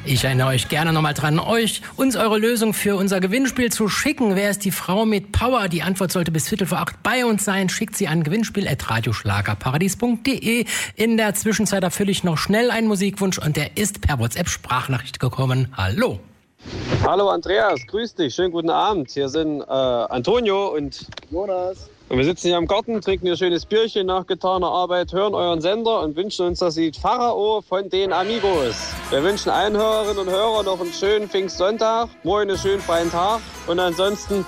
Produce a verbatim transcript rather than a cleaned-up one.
Ich erinnere euch gerne nochmal dran, euch uns eure Lösung für unser Gewinnspiel zu schicken. Wer ist die Frau mit Power? Die Antwort sollte bis Viertel vor acht bei uns sein. Schickt sie an gewinnspiel at radioschlagerparadies punkt de. In der Zwischenzeit erfülle ich noch schnell einen Musikwunsch und der ist per WhatsApp-Sprachnachricht gekommen. Hallo. Hallo Andreas, grüß dich, schönen guten Abend. Hier sind äh, Antonio und Jonas. Und wir sitzen hier im Garten, trinken hier schönes Bierchen nach getaner Arbeit, hören euren Sender und wünschen uns das Lied Pharao von den Amigos. Wir wünschen allen Hörerinnen und Hörern noch einen schönen Pfingstsonntag, morgen einen schönen freien Tag und ansonsten